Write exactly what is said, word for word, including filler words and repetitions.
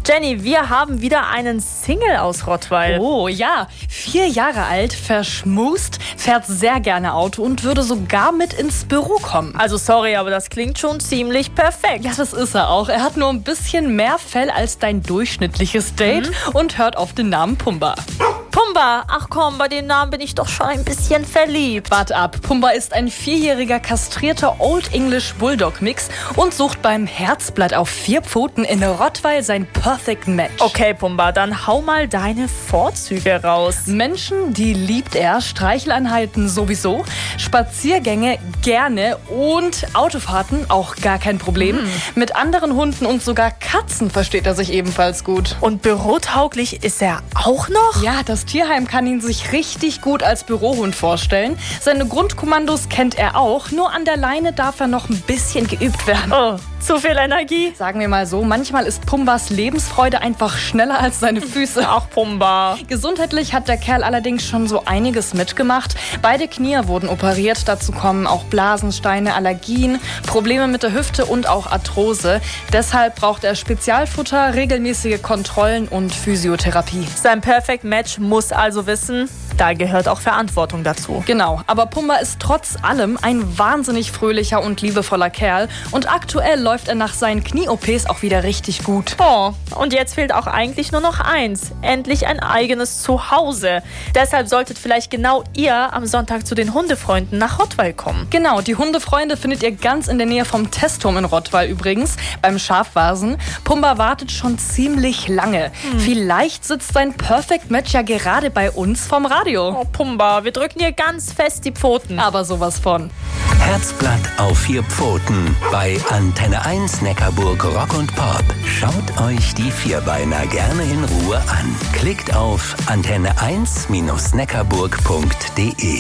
Jenny, wir haben wieder einen Single aus Rottweil. Oh ja, vier Jahre alt, verschmust, fährt sehr gerne Auto und würde sogar mit ins Büro kommen. Also sorry, aber das klingt schon ziemlich perfekt. Ja, das ist er auch. Er hat nur ein bisschen mehr Fell als dein durchschnittliches Date mhm. und hört auf den Namen Pumba. Pumba, ach komm, bei dem Namen bin ich doch schon ein bisschen verliebt. Wart ab, Pumba ist ein vierjähriger kastrierter Old English Bulldog Mix und sucht beim Herzblatt auf vier Pfoten in Rottweil sein Perfect Match. Okay, Pumba, dann hau mal deine Vorzüge raus. Menschen, die liebt er, Streicheleinheiten sowieso, Spaziergänge gerne und Autofahrten auch gar kein Problem. Hm. Mit anderen Hunden und sogar Katzen versteht er sich ebenfalls gut. Und bürotauglich ist er auch noch? Ja, das Tierheim kann ihn sich richtig gut als Bürohund vorstellen. Seine Grundkommandos kennt er auch, nur an der Leine darf er noch ein bisschen geübt werden. Oh, zu viel Energie? Sagen wir mal so, manchmal ist Pumbas Lebensfreude einfach schneller als seine Füße. Ach, Pumba. Gesundheitlich hat der Kerl allerdings schon so einiges mitgemacht. Beide Knie wurden operiert, dazu kommen auch Blasensteine, Allergien, Probleme mit der Hüfte und auch Arthrose. Deshalb braucht er Spezialfutter, regelmäßige Kontrollen und Physiotherapie. Sein Perfect Match muss also wissen, da gehört auch Verantwortung dazu. Genau, aber Pumba ist trotz allem ein wahnsinnig fröhlicher und liebevoller Kerl und aktuell läuft er nach seinen Knie-O Ps auch wieder richtig gut. Oh, und jetzt fehlt auch eigentlich nur noch eins, endlich ein eigenes Zuhause. Deshalb solltet vielleicht genau ihr am Sonntag zu den Hundefreunden nach Rottweil kommen. Genau, die Hundefreunde findet ihr ganz in der Nähe vom Testturm in Rottweil übrigens, beim Schafwasen. Pumba wartet schon ziemlich lange. Hm. Vielleicht sitzt sein Perfect Match ja gerade bei uns vom Radio. Oh, Pumba, wir drücken dir ganz fest die Pfoten. Aber sowas von. Herzblatt auf vier Pfoten bei Antenne eins Neckarburg Rock und Pop. Schaut euch die Vierbeiner gerne in Ruhe an. Klickt auf antenne eins Bindestrich neckarburg punkt de.